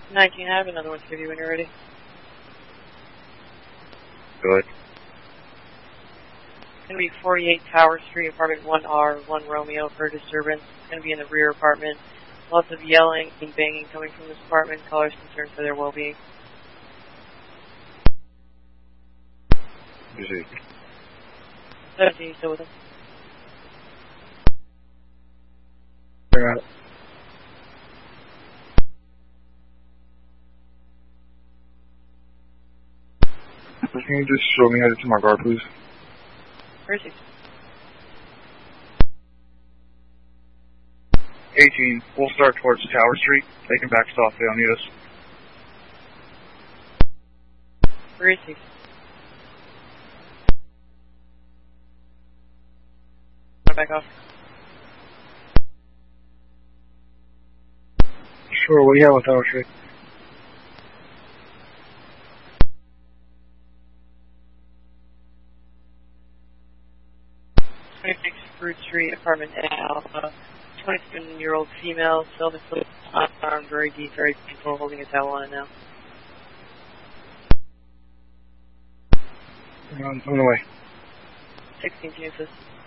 19, I have another one to give you when you're ready. Go ahead. It's going to be 48 Tower Street, apartment 1R, 1 Romeo for disturbance. It's going to be in the rear apartment. Lots of yelling and banging coming from this apartment. Callers concerned for their well-being. Is it? 17, you still with him? They're out. Can you just show me how to my car, please? Where is he? 18. We'll start towards Tower Street. They can backstop. They don't need us. Where is he? Back off. Sure, what do you have with Tower Street? Fruit Street, apartment Alpha. 27-year-old female, self-employed, armed, very deep, very painful, holding a towel on it now. On the way. 16 to assist.